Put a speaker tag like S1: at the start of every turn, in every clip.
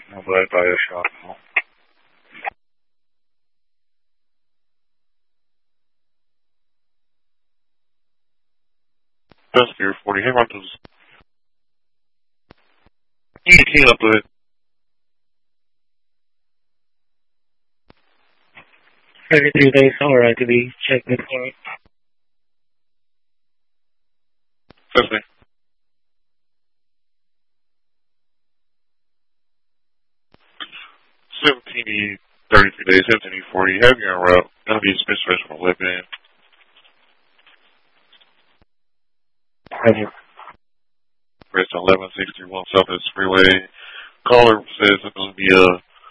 S1: Nobody by a shop now. That's Gear 40. Hey, Marcos. You can clean up with it.
S2: 33 days, alright to be checking for it.
S1: That's me. 33 days, 1740. Have you en route. Gonna be dismissed fresh from weapon.
S2: Thank you.
S1: Rest on 1161 Southwest Freeway. Caller says it's going to be a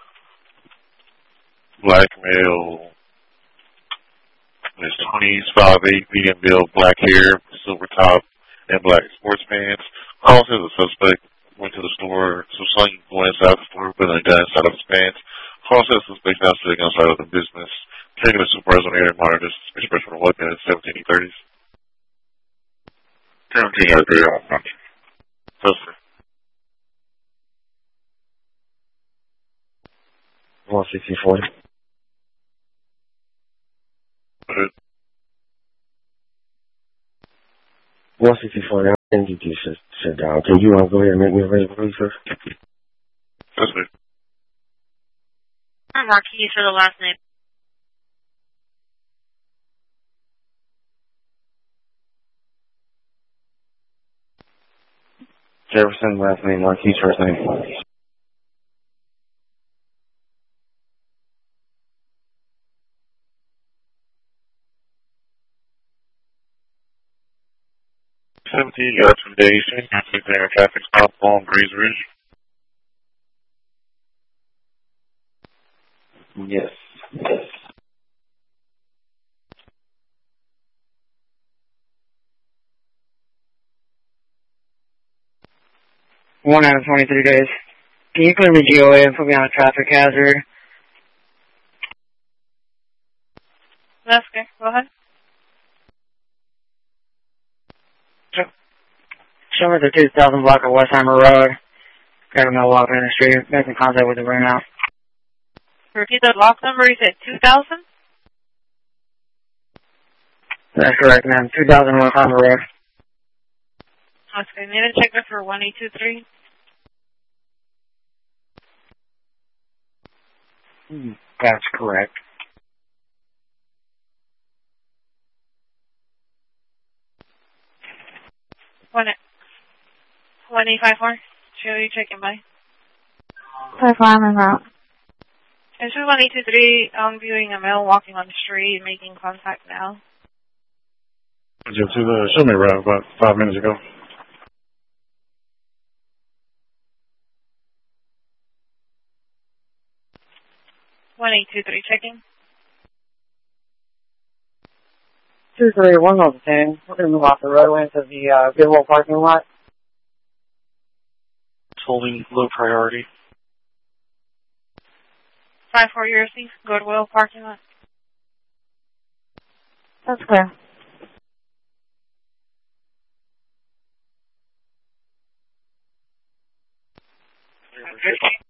S1: black male. His 20s, 5'8", medium build, black hair, silver top, and black sports pants. Caller says the suspect went to the store, so son going inside the store, putting a gun inside of his pants. Caller says the suspect now sitting outside of the business. Taking a supervisor on the air monitor, express from a weapon at 1730s. 1730, Suspect.
S2: 164.
S1: Good.
S2: 164, I think you should sit down. Can you go ahead and make me available, please, sir?
S1: Suspect.
S3: Marquise for the last name.
S2: Jefferson, last name, Marquise, first name.
S1: You got 2 days. There traffic stop on Breeze Ridge.
S2: Yes. 123 days. Can you clear me GOA and put me on a traffic hazard?
S3: That's okay. Go ahead.
S2: Show me the 2000 block of Westheimer Road. Grabbing my walk in the street, making contact with the burnout.
S3: Repeat the block number. You said 2000?
S2: That's correct, ma'am. 2000 Westheimer Road.
S3: Okay, need a checker for 1823.
S2: That's correct.
S3: 1854. Show you checking by.
S4: I'm en route.
S3: And 1823, I'm viewing a male walking on the street, making contact now.
S1: Just to the show me route about 5 minutes ago.
S3: 1823 checking.
S2: 231 on the 10. We're going to move off the roadway into the Goodwill parking lot.
S1: Holding low priority.
S3: 54 Jersey, Goodwill parking lot.
S4: That's clear.
S1: Okay.